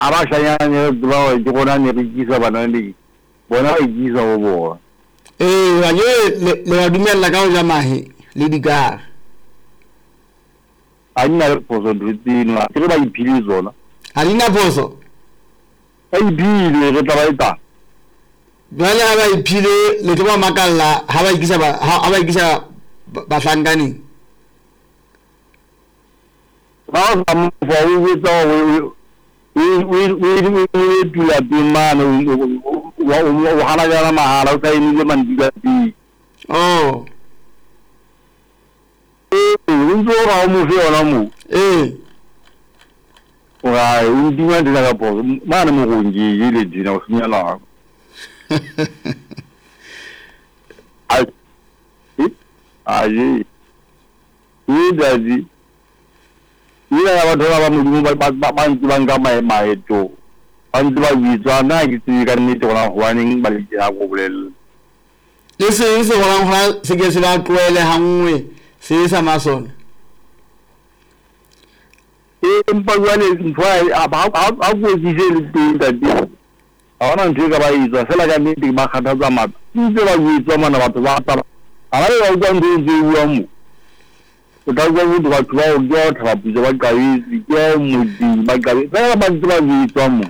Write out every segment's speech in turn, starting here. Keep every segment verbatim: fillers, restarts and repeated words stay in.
abashanyana dubawa ikona nirikisa banani bona ikisa bobo eh wa le le dumella ka o ja mahe le dikara anna poso nditino ke ba iphile zona alina poso ai bile re tabaita bana ba iphile le ke ba makalla ha ba ikisa ba ha ba ikisa ba hlangani ba sa mo fo we to we we we we we pula bimana wa wa hala jana mahala sai ni le mandiga ti oh eh unzo ra mo fe ona mo eh wa undi ma de la po mana mo gonji ile dina o sinyala ai ai ni daji ila ya watu wa mudumu ba ba bantu banga mai mai to bantu ba visa na gitu kan ni to na warning balik ya ko bulel lese se wala ha se ke se la kwele hangwe se sa mason e mpa wale mfai aba aba ko ji se le tinda di ana nje ka ba visa se la ka ni di ba khata za ma ni se ba visa mana ba ba ta ana le wa ndu ndu wa mu utakuwa mtu watu wao ndio tabuza wagawizi kwa mudi bagawi sasa bantu baziitwa mu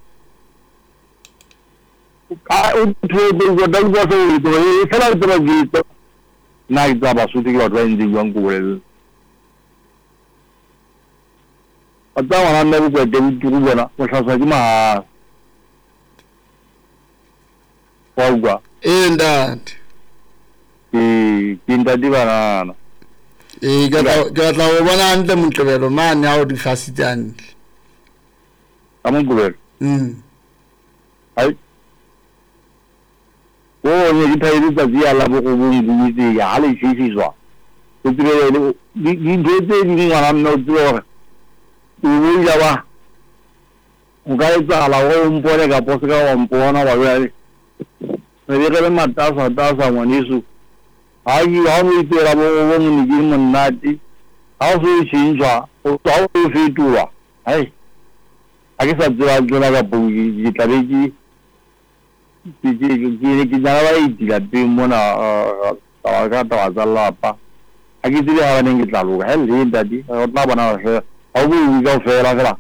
ka utuwe kwa dawa so ito sala tabaziitwa na izaba suti kwa watu ndi wangu wele atawa na nabu kwa debu kubona kwa sasa kima wauga enda eh kinda dibana eh ga ga la bona ntle motlebelo mane ha o di fasitane amungubelo mm ai o ne dithairi tsa dia la bo go bungwitse ya le shishiswa o dire le di di dete di ngwana no tlo o ya ba o ga etsa la o mpone ka posa ka wa mpona wa ya ne re re matasa tasa ngwanisu ai ha mo itera bo bo ni gi monnati ha so shinjwa o tsa o fetulwa ai a ke sa tswa tswa ka bungi ditabeki ke ke ke ke jana ba itila pe mona a ka ta wa lapa a ke tsile ha ba neng ke tla loka he le ndadi o tla bona he a bu ga fela kala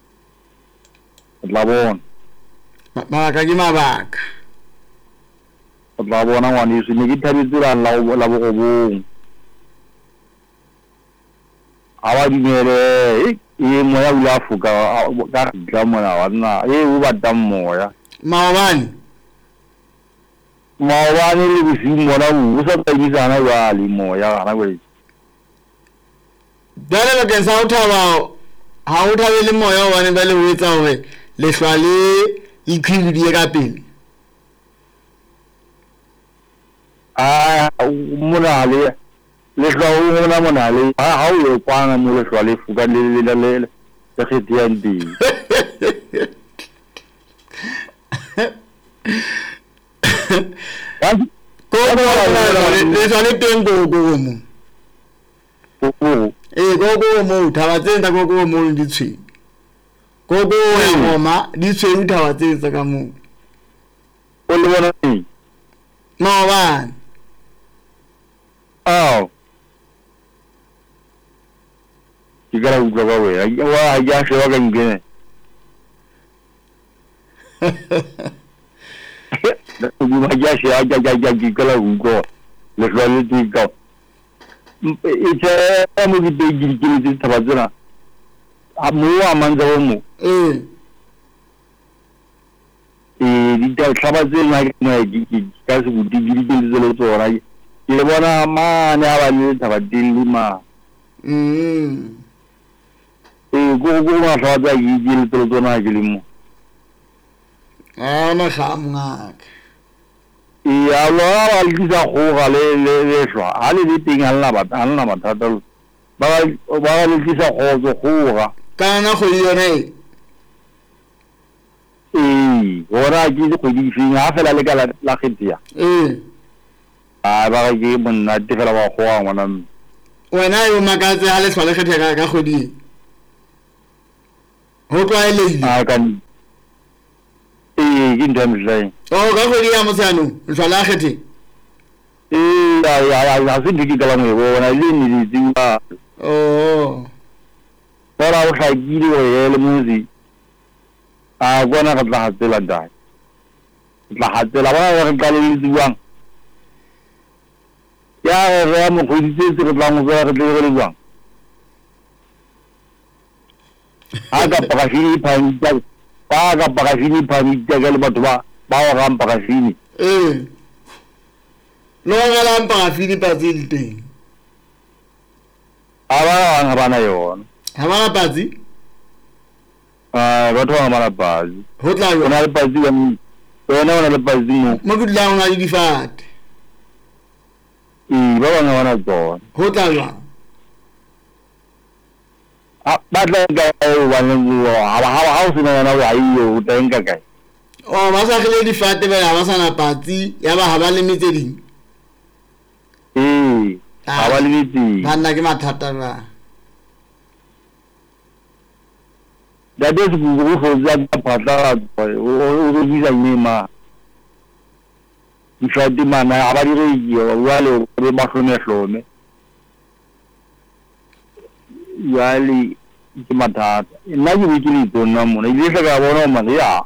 tla bona ba ka ke mabaka tla bona ngwani se ne ke thabetsela la la bo go bong a wa dinere e moya o la fuka ka ga mona wa nna e o ba damoya mawani mawani le bisi mona o sa tsayisana wa le moya ga gwe dale ba ke sa uthawa ha o thabele moya wa ne ba le o etsa hore le hlwale ikhwidi e ka pele ah mona le le tlo mona mona le ha ha o kwana mo le hlwale fuka le le le le ke tiandi ko ko le sale tengo go mo o eh go go mo thawa tsenda go go mo di tshi go go ya ngoma di tshi thawa tsetsa ka mo o le bona ni no ba oh kigara uga ba we wa ya se wa ga ngene u ma ya se ya ya ya kigara uga le hlwale ti ka e tse mo di be di di di tabazana a mo a manza mo eh e di ta tabazana na di ka se di di di di lo tsora le bona ma ne a ba le tabadili ma mm e go go ma sa da yi di le tlo na ke le mo ah na khamngak e a lo a le di go ga le le le swa a le di ting alla ba alla ba ta ba ba le di sa go go go ga kana go yona e e ora ki go di fi nga fela le ka la khitia eh a ba ke monna te fela ba go wa ngwana wena yo makatse ha le hlwale kgethe ka ka kgodi ho tlwaelehile a kan eh ke ntho ya mehlaeng o ka kgwedi ya Motsheanong hlwala kgethe eh ya ya ya se diki kala mo bona le ni di tsinga oh bara o hlakile o yele muzi a bona ka tla hatsela dai tla hatsela ba re ka le dibuang ya re mo khoditse se re tla mo ga re tle re buang aga pakashini phantsa ba ga pakashini phantsa ga le batho ba ba ga pakashini eh no ga la pakashini patsi le teng aba ga bana yona ha bana patsi ah batho ba bana patsi ho tla yo bona le patsi ya bona bona le patsi mo mo gudla ona le difate eh ba bana bana tsona ho tla yo ba tla ga wa neng ha ba ha ha sina na wa iyo o teng ka kae o ba sa khile difate ba ba sana patsi ya ba ha ba le metseding eh ha ba le metseding banna ke mathata ba da des go go go za ka patla o o bisa nyema difate mana a ba dire yo wa le re ba hlone hlone yali ke mathata nna ke bikile tsona mona ile se ka bona ma ya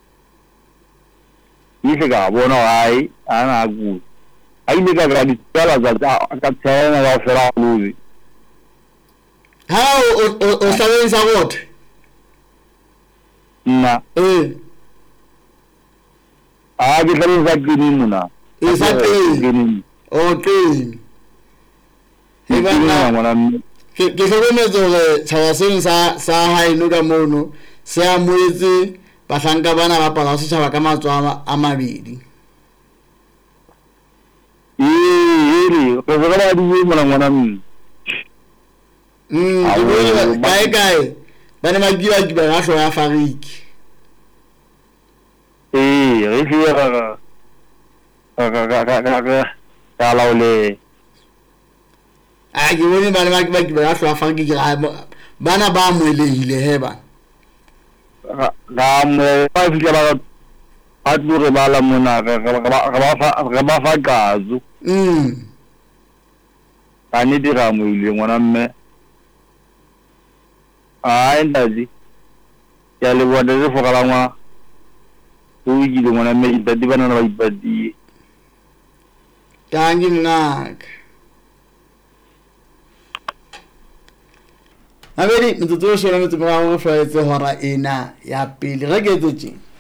ile ka bona ai ana ku ai le ka ga di tsala za ka tsena ga fela lu ha o o sabenza gote na eh a ke tla za ke ni mona e sa ke okay e ba na ke ke hlokometse gore tshwaseng sa sa haino ka mono se a moetse bahlanka bana ba pala se tshaba ka matswa a mabedi eh ere go go ba di mona mona mm mm ke kai kai bana ma giwa giba ga hlo ya fariki eh re se ga ga ga ga ga ga ka laole a ke bone bana ba ba ke ba hlo fariki ke bana ba moelehile he ba ga mo ba fitla ba a tsure ba la mona ga ga ba ga ba fa kazu mm ka ni dira mo ile ngwana mme a ndazi ya le bona re fogala ngwa o ile ngwana mme di di bana ba ipadi tangi nak a bedi motho tso shona motho ba go flaetse hora ena ya pele ga ke tsetse